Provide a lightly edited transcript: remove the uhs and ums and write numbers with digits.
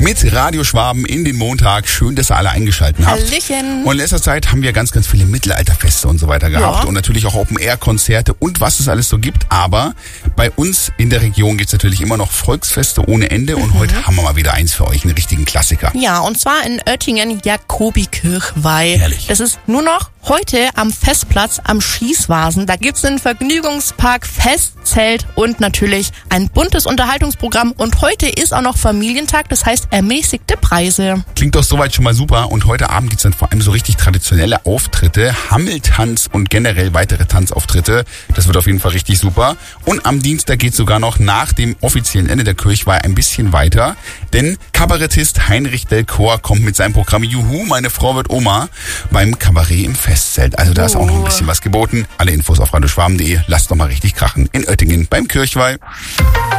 mit Radio Schwaben in den Montag. Schön, dass ihr alle eingeschaltet habt. Hallöchen. Und in letzter Zeit haben wir ganz, ganz viele Mittelalterfeste und so weiter gehabt. Ja. Und natürlich auch Open-Air-Konzerte und was es alles so gibt. Aber bei uns in der Region gibt's natürlich immer noch Volksfeste ohne Ende. Und heute haben wir mal wieder eins für euch, einen richtigen Klassiker. Ja, und zwar in Oettingen Jakobikirchweih. Herrlich. Das ist nur noch heute am Festplatz am Schießwasen. Da gibt's einen Vergnügungspark, Festzelt und natürlich ein buntes Unterhaltungsprogramm. Und heute ist auch noch Familientag, das heißt ermäßigte Preise. Klingt doch soweit schon mal super. Und heute Abend gibt's dann vor allem so richtig traditionelle Auftritte, Hammeltanz und generell weitere Tanzauftritte. Das wird auf jeden Fall richtig super. Und am Dienstag geht's sogar noch nach dem offiziellen Ende der Kirchweih ein bisschen weiter. Denn Kabarettist Heinrich Delcourt kommt mit seinem Programm Juhu, meine Frau wird Oma beim Kabarett im Festzelt. Also da ist auch noch ein bisschen was geboten. Alle Infos auf radioschwaben.de. Lasst doch mal richtig krachen in Oettingen beim Kirchweih.